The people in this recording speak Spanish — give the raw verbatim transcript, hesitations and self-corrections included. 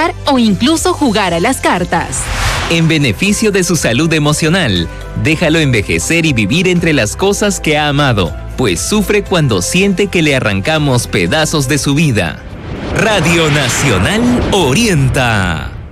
pintar o incluso jugar a las cartas. En beneficio de su salud emocional, déjalo envejecer y vivir entre las cosas que ha amado, pues sufre cuando siente que le arrancamos pedazos de su vida. Radio Nacional orienta.